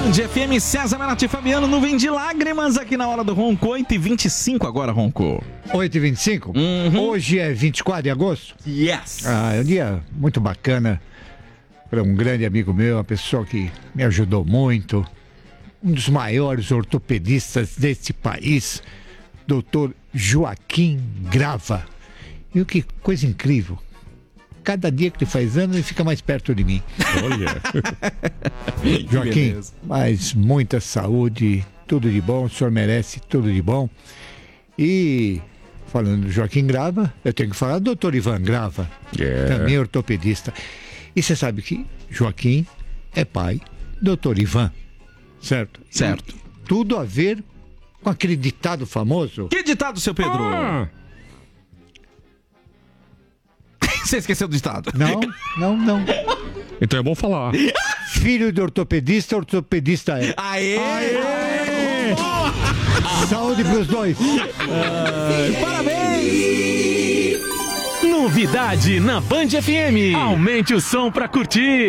Band FM, César Menotti e Fabiano, nuvem de lágrimas aqui na hora do Ronco. 8h25 agora, Ronco. 8h25? Hoje é 24 de agosto? Yes! É um dia muito bacana para um grande amigo meu, uma pessoa que me ajudou muito, um dos maiores ortopedistas deste país, Dr. Joaquim Grava. E que coisa incrível. Cada dia que ele faz anos, ele fica mais perto de mim. Olha. Joaquim, mas muita saúde, tudo de bom, o senhor merece tudo de bom. E falando do Joaquim Grava, eu tenho que falar do Dr. Ivan Grava, também ortopedista. E você sabe que Joaquim é pai do Dr. Ivan, certo? Certo. E tudo a ver com aquele ditado famoso. Que ditado, seu Pedro? Você esqueceu do ditado? Não. Então é bom falar. Filho de ortopedista, ortopedista é. Aê! Saúde pros dois. Parabéns! Novidade na Band FM. Aumente o som pra curtir.